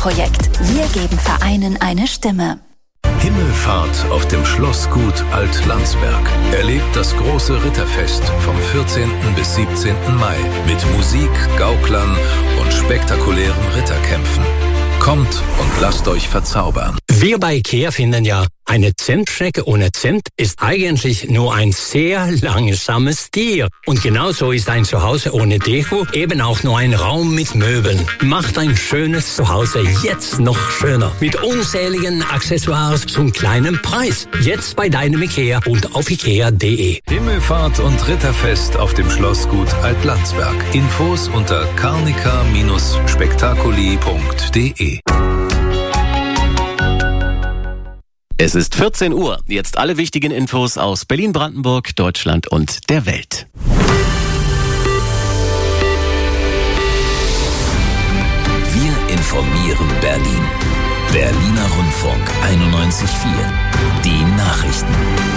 Immobilienprojekt. Wir geben Vereinen eine Stimme. Himmelfahrt auf dem Schlossgut Alt-Landsberg. Erlebt das große Ritterfest vom 14. bis 17. Mai mit Musik, Gauklern und spektakulären Ritterkämpfen. Kommt und lasst euch verzaubern. Wir bei IKEA finden ja, eine Zentstrecke ohne Zimt ist eigentlich nur ein sehr langsames Tier. Und genauso ist ein Zuhause ohne Deko eben auch nur ein Raum mit Möbeln. Macht ein schönes Zuhause jetzt noch schöner. Mit unzähligen Accessoires zum kleinen Preis. Jetzt bei deinem IKEA und auf ikea.de. Himmelfahrt und Ritterfest auf dem Schlossgut Alt-Landsberg. Infos unter carnica-spektakuli.de. Es ist 14 Uhr. Jetzt alle wichtigen Infos aus Berlin, Brandenburg, Deutschland und der Welt. Wir informieren Berlin. Berliner Rundfunk 91.4. Die Nachrichten.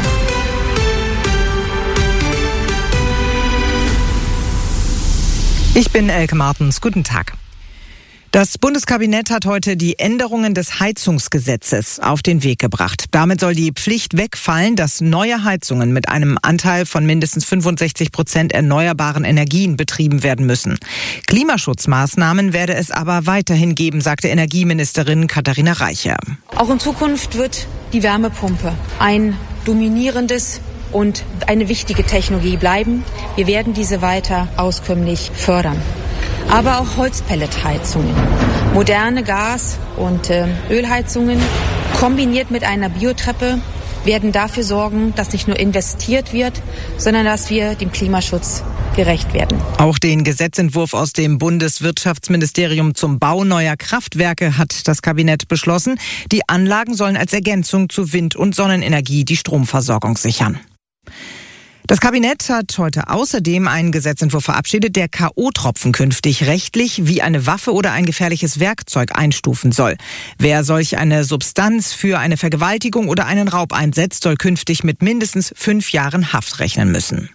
Ich bin Elke Martens. Guten Tag. Das Bundeskabinett hat heute die Änderungen des Heizungsgesetzes auf den Weg gebracht. Damit soll die Pflicht wegfallen, dass neue Heizungen mit einem Anteil von mindestens 65% erneuerbaren Energien betrieben werden müssen. Klimaschutzmaßnahmen werde es aber weiterhin geben, sagte Energieministerin Katharina Reiche. Auch in Zukunft wird die Wärmepumpe ein dominierendes und eine wichtige Technologie bleiben. Wir werden diese weiter auskömmlich fördern. Aber auch Holzpelletheizungen, moderne Gas- und Ölheizungen kombiniert mit einer Biotreppe werden dafür sorgen, dass nicht nur investiert wird, sondern dass wir dem Klimaschutz gerecht werden. Auch den Gesetzentwurf aus dem Bundeswirtschaftsministerium zum Bau neuer Kraftwerke hat das Kabinett beschlossen. Die Anlagen sollen als Ergänzung zu Wind- und Sonnenenergie die Stromversorgung sichern. Das Kabinett hat heute außerdem einen Gesetzentwurf verabschiedet, der K.O.-Tropfen künftig rechtlich wie eine Waffe oder ein gefährliches Werkzeug einstufen soll. Wer solch eine Substanz für eine Vergewaltigung oder einen Raub einsetzt, soll künftig mit mindestens 5 Jahren Haft rechnen müssen.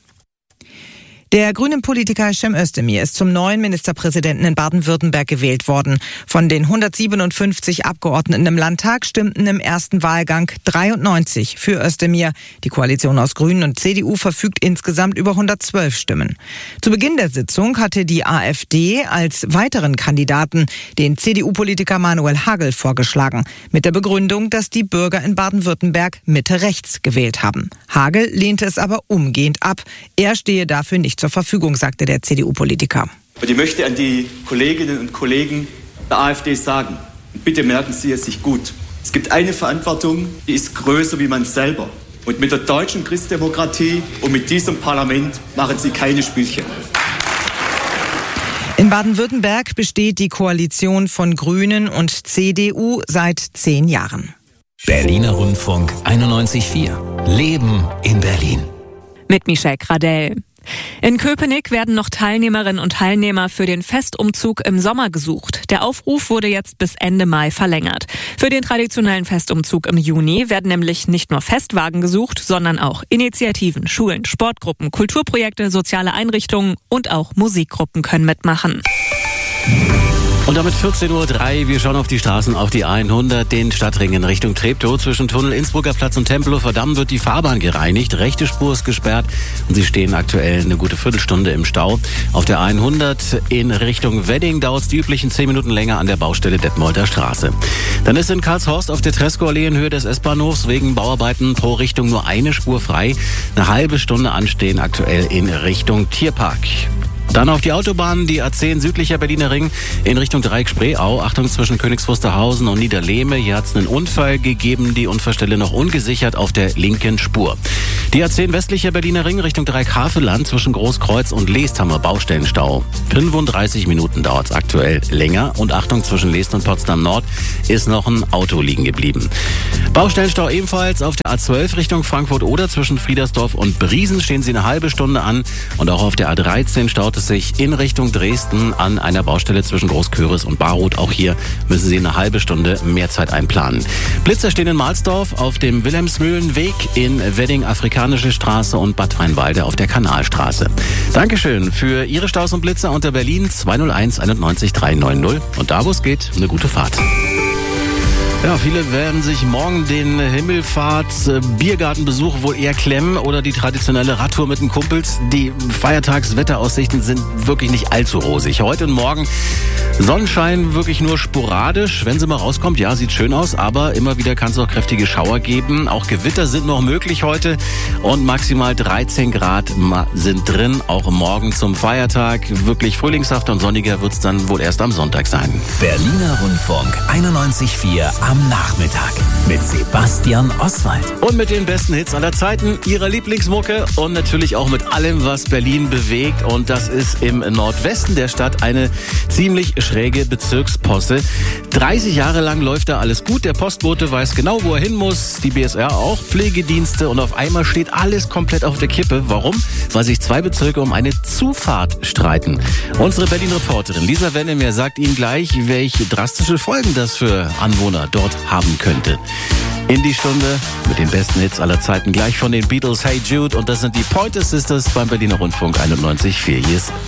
Der grünen Politiker Cem Özdemir ist zum neuen Ministerpräsidenten in Baden-Württemberg gewählt worden. Von den 157 Abgeordneten im Landtag stimmten im ersten Wahlgang 93 für Özdemir. Die Koalition aus Grünen und CDU verfügt insgesamt über 112 Stimmen. Zu Beginn der Sitzung hatte die AfD als weiteren Kandidaten den CDU-Politiker Manuel Hagel vorgeschlagen, mit der Begründung, dass die Bürger in Baden-Württemberg Mitte-rechts gewählt haben. Hagel lehnte es aber umgehend ab. Er stehe dafür nicht zur Verfügung, sagte der CDU-Politiker. Und ich möchte an die Kolleginnen und Kollegen der AfD sagen, und bitte merken Sie es sich gut, es gibt eine Verantwortung, die ist größer wie man selber. Und mit der deutschen Christdemokratie und mit diesem Parlament machen Sie keine Spielchen. In Baden-Württemberg besteht die Koalition von Grünen und CDU seit 10 Jahren. Berliner Rundfunk 91.4. Leben in Berlin. Mit Michelle Gradell. In Köpenick werden noch Teilnehmerinnen und Teilnehmer für den Festumzug im Sommer gesucht. Der Aufruf wurde jetzt bis Ende Mai verlängert. Für den traditionellen Festumzug im Juni werden nämlich nicht nur Festwagen gesucht, sondern auch Initiativen, Schulen, Sportgruppen, Kulturprojekte, soziale Einrichtungen und auch Musikgruppen können mitmachen. Und damit 14.03 Uhr, wir schauen auf die Straßen, auf die 100, den Stadtring in Richtung Treptow. Zwischen Tunnel Innsbrucker Platz und Tempelhofer Damm wird die Fahrbahn gereinigt. Rechte Spur ist gesperrt und Sie stehen aktuell eine gute Viertelstunde im Stau. Auf der 100 in Richtung Wedding dauert es die üblichen 10 Minuten länger an der Baustelle Detmolder Straße. Dann ist in Karlshorst auf der Tresco-Allee in Höhe des S-Bahnhofs wegen Bauarbeiten pro Richtung nur eine Spur frei. Eine halbe Stunde anstehen aktuell in Richtung Tierpark. Dann auf die Autobahn, die A10 südlicher Berliner Ring in Richtung Dreieck-Spreeau. Achtung zwischen Königs Wusterhausen und Niederlehme. Hier hat es einen Unfall gegeben, die Unfallstelle noch ungesichert auf der linken Spur. Die A10 westlicher Berliner Ring Richtung Dreieck-Havelland zwischen Großkreuz und Leest haben wir Baustellenstau. 35 Minuten dauert es aktuell länger. Und Achtung, zwischen Leest und Potsdam Nord ist noch ein Auto liegen geblieben. Baustellenstau ebenfalls auf der A12 Richtung Frankfurt oder zwischen Friedersdorf und Briesen stehen Sie eine halbe Stunde an. Und auch auf der A13 staut es sich in Richtung Dresden an einer Baustelle zwischen Großköris und Baruth. Auch hier müssen Sie eine halbe Stunde mehr Zeit einplanen. Blitzer stehen in Mahlsdorf auf dem Wilhelmsmühlenweg, in Wedding Afrikanische Straße und Bad Rheinwalde auf der Kanalstraße. Dankeschön für Ihre Staus und Blitzer unter Berlin 201 91 390. Und da, wo es geht, eine gute Fahrt. Ja, viele werden sich morgen den Himmelfahrt-Biergartenbesuch wohl eher klemmen oder die traditionelle Radtour mit den Kumpels. Die Feiertagswetteraussichten sind wirklich nicht allzu rosig. Heute und morgen Sonnenschein wirklich nur sporadisch. Wenn sie mal rauskommt, ja, sieht schön aus, aber immer wieder kann es auch kräftige Schauer geben. Auch Gewitter sind noch möglich heute und maximal 13 Grad sind drin, auch morgen zum Feiertag. Wirklich frühlingshaft und sonniger wird es dann wohl erst am Sonntag sein. Berliner Rundfunk 91.4 am Nachmittag mit Sebastian Oswald. Und mit den besten Hits aller Zeiten, Ihrer Lieblingsmucke und natürlich auch mit allem, was Berlin bewegt. Und das ist im Nordwesten der Stadt eine ziemlich schräge Bezirksposse. 30 Jahre lang läuft da alles gut. Der Postbote weiß genau, wo er hin muss. Die BSR auch, Pflegedienste. Und auf einmal steht alles komplett auf der Kippe. Warum? Weil sich 2 Bezirke um eine Zufahrt streiten. Unsere Berlin-Reporterin Lisa Wennemer sagt Ihnen gleich, welche drastische Folgen das für Anwohner dort haben könnte. In die Stunde mit den besten Hits aller Zeiten, gleich von den Beatles, Hey Jude, und das sind die Pointer Sisters beim Berliner Rundfunk 91.4. Hier ist